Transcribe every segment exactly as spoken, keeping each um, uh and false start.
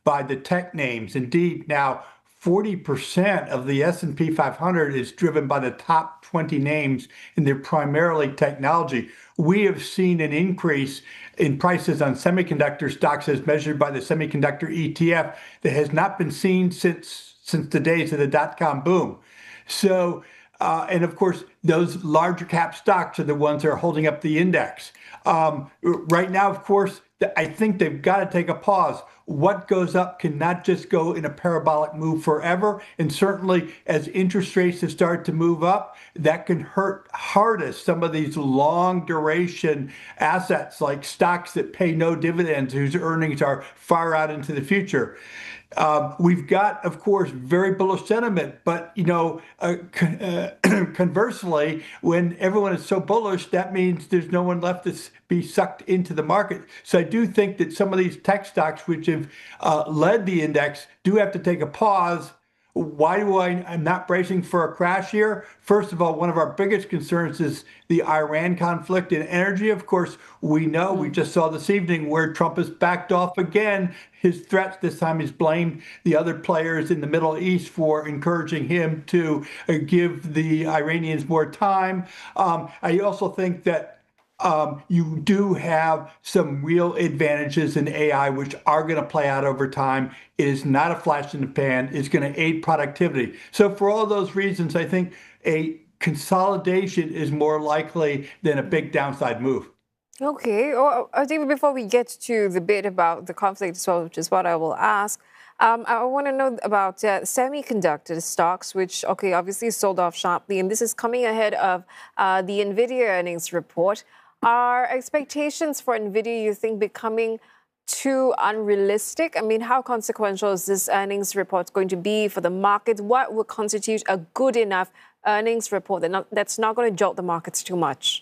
by the tech names. Indeed, now forty percent of the S and P five hundred is driven by the top twenty names, and they're primarily technology. We have seen an increase in prices on semiconductor stocks as measured by the semiconductor E T F that has not been seen since since the days of the dot-com boom. So, uh, and of course, those larger cap stocks are the ones that are holding up the index. Um, right now, of course, I think they've got to take a pause. What goes up cannot just go in a parabolic move forever. And certainly as interest rates have started to move up, that can hurt hardest some of these long duration assets like stocks that pay no dividends, whose earnings are far out into the future. Um, we've got, of course, very bullish sentiment, but, you know, uh, con- uh, conversely, when everyone is so bullish, that means there's no one left to be sucked into the market. So I do think that some of these tech stocks, which have uh, led the index, do have to take a pause. Why do I, I'm not bracing for a crash here? First of all, one of our biggest concerns is the Iran conflict and energy. Of course, we know, we just saw this evening where Trump has backed off again. His threats this time, he's blamed the other players in the Middle East for encouraging him to uh, give the Iranians more time. Um, I also think that Um, you do have some real advantages in A I, which are going to play out over time. It is not a flash in the pan. It's going to aid productivity. So for all those reasons, I think a consolidation is more likely than a big downside move. Okay. Oh, uh, David, before we get to the bit about the conflict as well, which is what I will ask, um, I want to know about uh, semiconductor stocks, which, okay, obviously sold off sharply. And this is coming ahead of uh, the NVIDIA earnings report. Are expectations for NVIDIA, you think, becoming too unrealistic? I mean, how consequential is this earnings report going to be for the market? What would constitute a good enough earnings report that not, that's not going to jolt the markets too much?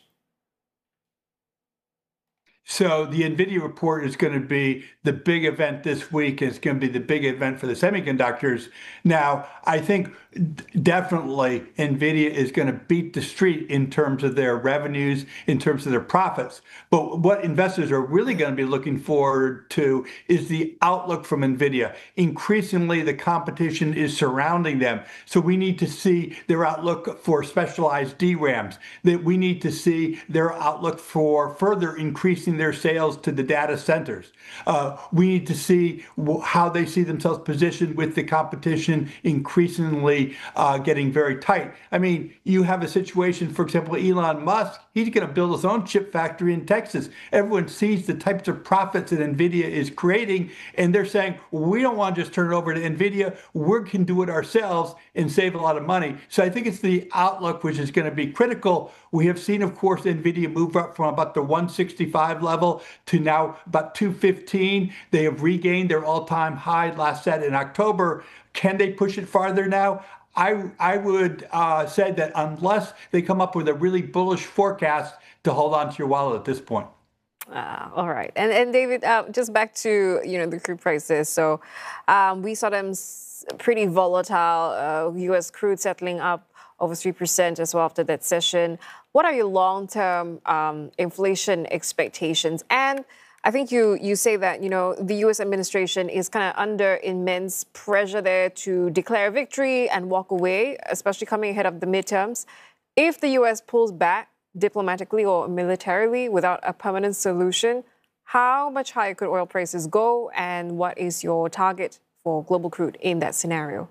So the NVIDIA report is going to be the big event this week. It's going to be the big event for the semiconductors. Now, I think definitely NVIDIA is going to beat the street in terms of their revenues, in terms of their profits. But what investors are really going to be looking forward to is the outlook from NVIDIA. Increasingly, the competition is surrounding them. So we need to see their outlook for specialized D RAMs, that we need to see their outlook for further increasing their sales to the data centers. Uh, we need to see how they see themselves positioned with the competition increasingly uh, getting very tight. I mean, you have a situation, for example, Elon Musk, he's going to build his own chip factory in Texas. Everyone sees the types of profits that NVIDIA is creating, and they're saying, we don't want to just turn it over to NVIDIA. We can do it ourselves and save a lot of money. So I think it's the outlook which is going to be critical. We have seen, of course, NVIDIA move up from about the one sixty-five level to now about two fifteen. They have regained their all-time high last set in October. Can they push it farther now? I, I would uh, say that unless they come up with a really bullish forecast, to hold on to your wallet at this point. Uh, all right. And, and David, uh, just back to, you know, the crude prices. So um, we saw them s- pretty volatile, uh, U S crude settling up over three percent as well after that session. What are your long-term um, inflation expectations? And I think you you say that, you know, the U S administration is kind of under immense pressure there to declare victory and walk away, especially coming ahead of the midterms. If the U S pulls back diplomatically or militarily without a permanent solution, how much higher could oil prices go? And what is your target for global crude in that scenario?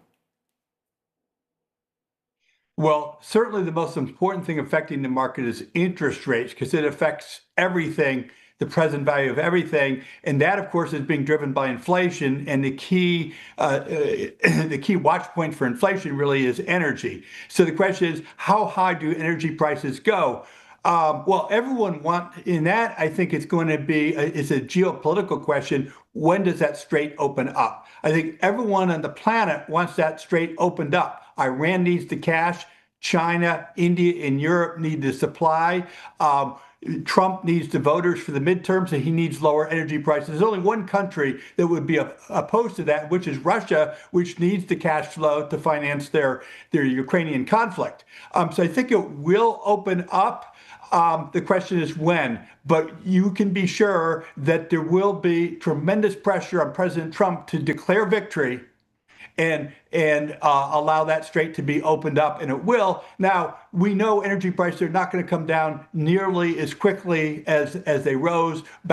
Well, certainly the most important thing affecting the market is interest rates, because it affects everything, the present value of everything, and that, of course, is being driven by inflation. And the key, uh, uh, the key watch point for inflation really is energy. So the question is, how high do energy prices go? Um, well, everyone want in that. I think it's going to be a, it's a geopolitical question. When does that strait open up? I think everyone on the planet wants that strait opened up. Iran needs the cash. China, India, and Europe need the supply. Um, Trump needs the voters for the midterms, and he needs lower energy prices. There's only one country that would be opposed to that, which is Russia, which needs the cash flow to finance their, their Ukrainian conflict. Um, so I think it will open up. Um, the question is when, but you can be sure that there will be tremendous pressure on President Trump to declare victory and and uh, allow that strait to be opened up, and it will. Now, we know energy prices are not going to come down nearly as quickly as as they rose